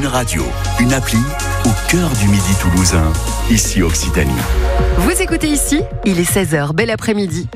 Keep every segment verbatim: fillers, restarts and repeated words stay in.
Une radio, une appli au cœur du Midi toulousain, ici Occitanie. Vous écoutez ici, il est seize heures, bel après-midi.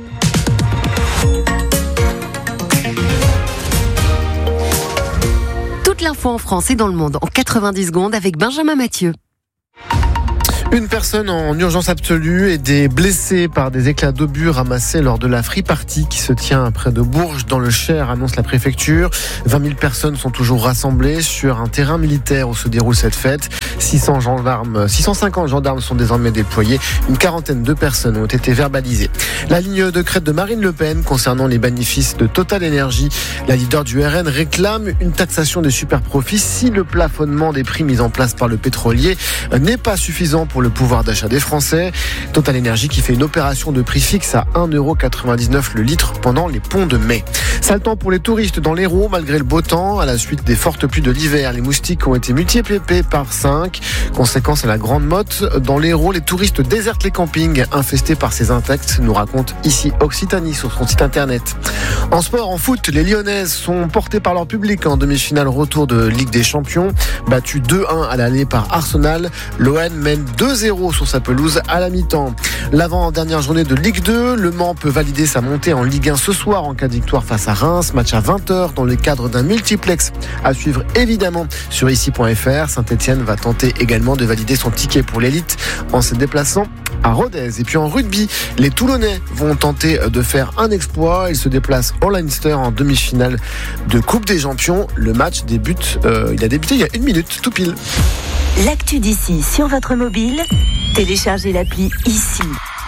Toute l'info en France et dans le monde en quatre-vingt-dix secondes avec Benjamin Mathieu. Une personne en urgence absolue et des blessés par des éclats d'obus ramassés lors de la free party qui se tient près de Bourges dans le Cher, annonce la préfecture. vingt mille personnes sont toujours rassemblées sur un terrain militaire où se déroule cette fête. six cents gendarmes, six cent cinquante gendarmes sont désormais déployés. Une quarantaine de personnes ont été verbalisées. La ligne de crête de Marine Le Pen concernant les bénéfices de Total Energy. La leader du R N réclame une taxation des super-profits si le plafonnement des prix mis en place par le pétrolier n'est pas suffisant pour le pouvoir d'achat des Français. Total Energy qui fait une opération de prix fixe à un euro quatre-vingt-dix-neuf le litre pendant les ponts de mai. Sale temps pour les touristes dans l'Hérault malgré le beau temps. À la suite des fortes pluies de l'hiver, les moustiques ont été multipliés par cinq. Conséquence à la grande motte. Dans l'Hérault, les touristes désertent les campings infestés par ces insectes, nous raconte ici Occitanie sur son site internet. En sport, en foot, les Lyonnaises sont portées par leur public en demi-finale retour de Ligue des Champions. Battu deux un à l'aller par Arsenal, l'O M mène deux zéro sur sa pelouse à la mi-temps. L'avant-dernière journée de Ligue deux, Le Mans peut valider sa montée en Ligue un ce soir en cas de victoire face à Reims. Match à vingt heures dans le cadre d'un multiplex à suivre évidemment sur ici point f r. Saint-Etienne va tenter également de valider son ticket pour l'élite en se déplaçant à Rodez. Et puis en rugby, les Toulonnais vont tenter de faire un exploit. Ils se déplacent au Leinster en demi-finale de Coupe des Champions. Le match débute, euh, il a débuté il y a une minute, tout pile. L'actu d'ici sur votre mobile, téléchargez l'appli ici.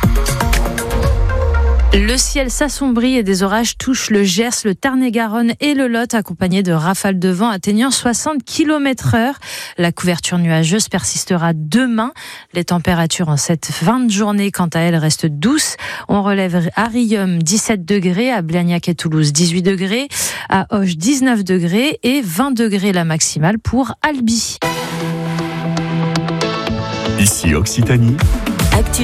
Le ciel s'assombrit et des orages touchent le Gers, le Tarn-et-Garonne et le Lot, accompagnés de rafales de vent atteignant soixante kilomètres heure. La couverture nuageuse persistera demain. Les températures en cette fin de journée, quant à elles, restent douces. On relève à Riom dix-sept degrés, à Blagnac et Toulouse dix-huit degrés, à Auch dix-neuf degrés et vingt degrés la maximale pour Albi. Ici Occitanie. Actu